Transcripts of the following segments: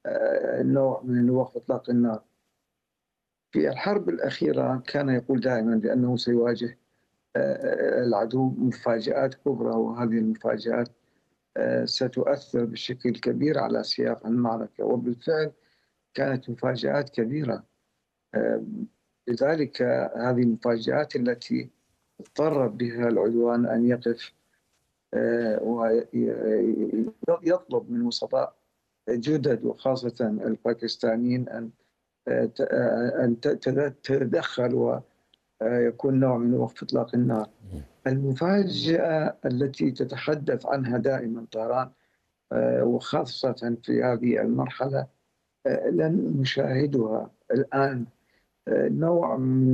نوع من وقف إطلاق النار. في الحرب الأخيرة كان يقول دائما بأنه سيواجه العدو مفاجآت كبرى، وهذه المفاجآت ستؤثر بشكل كبير على سياق المعركة، وبالفعل كانت مفاجآت كبيرة. آه، لذلك هذه المفاجآت التي اضطر بها العدوان أن يقف ويطلب من وسطاء جدد وخاصة الباكستانيين أن تتدخل ويكون نوع من وقف إطلاق النار. المفاجأة التي تتحدث عنها دائما طهران وخاصة في هذه المرحلة لن نشاهدها الآن. نوع من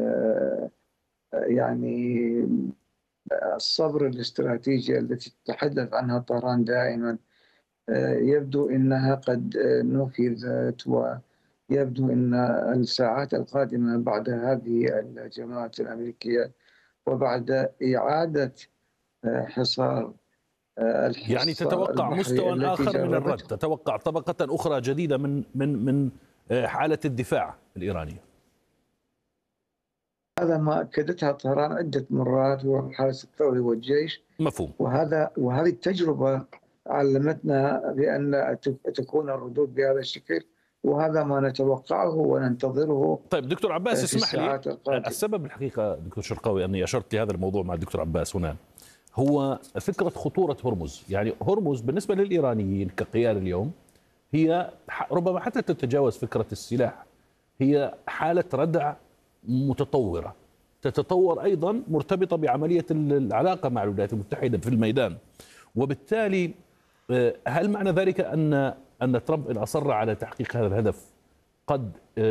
يعني الصبر الاستراتيجي التي تتحدث عنها طهران دائما يبدو أنها قد نفذت، ويبدو أن الساعات القادمة بعد هذه الجماعات الأمريكية وبعد إعادة حصار يعني تتوقع مستوى آخر من الرد، تتوقع طبقة أخرى جديدة من حالة الدفاع الإيرانية. هذا ما أكدتها طهران عدة مرات، والحرس الثوري والجيش. مفهوم. وهذه التجربة علمتنا بأن تكون الردود بهذا الشكل، وهذا ما نتوقعه وننتظره. طيب دكتور عباس، اسمح لي، السبب الحقيقة دكتور شرقاوي أني أشرت لهذا الموضوع مع الدكتور عباس هنا هو فكرة خطورة هرمز. يعني هرمز بالنسبة للإيرانيين كقيادة اليوم هي ربما حتى تتجاوز فكرة السلاح، هي حالة ردع متطورة تتطور أيضا مرتبطة بعملية العلاقة مع الولايات المتحدة في الميدان. وبالتالي هل معنى ذلك أن ترامب إن أصر على تحقيق هذا الهدف قد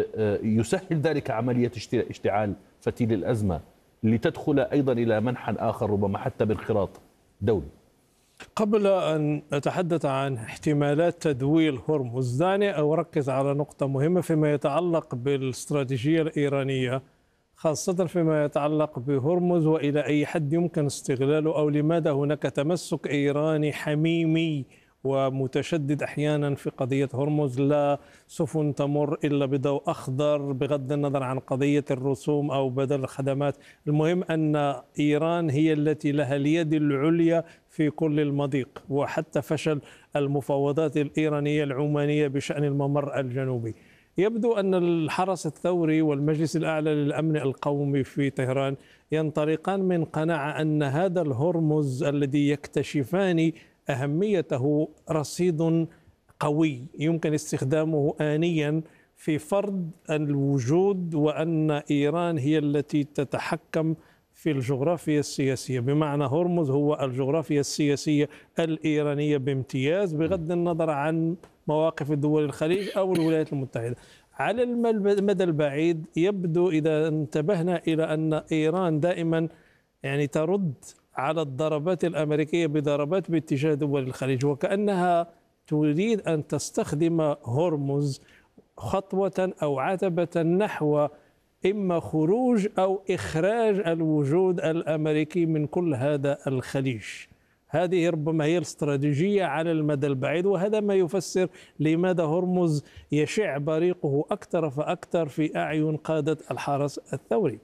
يسهل ذلك عملية اشتعال فتيل الأزمة لتدخل أيضا إلى منحى آخر ربما حتى بانخراط دولي؟ قبل أن أتحدث عن احتمالات تدويل هرمز، دعني أركز على نقطة مهمة فيما يتعلق بالاستراتيجية الإيرانية، خاصة فيما يتعلق بهرمز وإلى أي حد يمكن استغلاله، أو لماذا هناك تمسك إيراني حميمي ومتشدد أحيانا في قضية هرمز. لا سفن تمر إلا بضوء أخضر بغض النظر عن قضية الرسوم أو بدل الخدمات. المهم أن إيران هي التي لها اليد العليا في كل المضيق، وحتى فشل المفاوضات الإيرانية العمانية بشأن الممر الجنوبي. يبدو أن الحرس الثوري والمجلس الأعلى للأمن القومي في طهران ينطلقان من قناعة أن هذا الهرمز الذي يكتشفان أهميته رصيد قوي يمكن استخدامه آنيا في فرض الوجود، وأن إيران هي التي تتحكم في الجغرافيا السياسية، بمعنى هرمز هو الجغرافيا السياسية الإيرانية بامتياز بغض النظر عن مواقف دول الخليج أو الولايات المتحدة. على المدى البعيد يبدو إذا انتبهنا إلى أن إيران دائما يعني ترد على الضربات الأمريكية بضربات باتجاه دول الخليج، وكأنها تريد أن تستخدم هرمز خطوة أو عتبة نحو إما خروج أو إخراج الوجود الأمريكي من كل هذا الخليج. هذه ربما هي الاستراتيجية على المدى البعيد، وهذا ما يفسر لماذا هرمز يشع بريقه أكثر فأكثر في أعين قادة الحرس الثوري.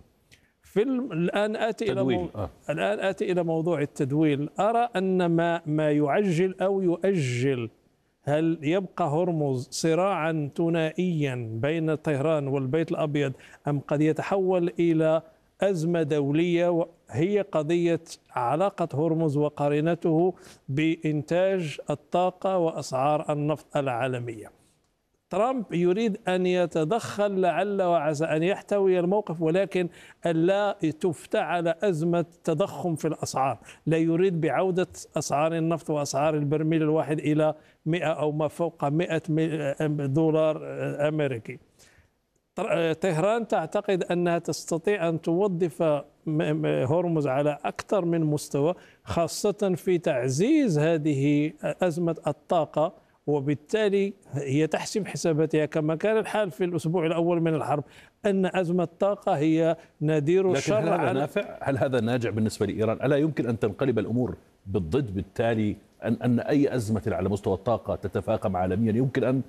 الآن آتي إلى موضوع التدويل. أرى أن ما يعجل أو يؤجل، هل يبقى هرمز صراعا ثنائيا بين طهران والبيت الأبيض، أم قد يتحول إلى أزمة دولية هي قضية علاقة هرمز وقرينته بإنتاج الطاقة وأسعار النفط العالمية؟ ترامب يريد أن يتدخل لعل وعسى أن يحتوي الموقف، ولكن لا تفتعل أزمة تضخم في الأسعار. لا يريد بعودة أسعار النفط وأسعار البرميل الواحد إلى 100 أو ما فوق 100 دولار أمريكي. طهران تعتقد أنها تستطيع أن توظف هرمز على أكثر من مستوى، خاصة في تعزيز هذه أزمة الطاقة، وبالتالي هي تحسم حساباتها كما كان الحال في الأسبوع الأول من الحرب أن أزمة الطاقة هي نذير الشر. لكن هل هذا نافع؟ هل هذا ناجع بالنسبة لإيران؟ ألا يمكن أن تنقلب الأمور بالضد، بالتالي أن أي أزمة على مستوى الطاقة تتفاقم عالميا يمكن أن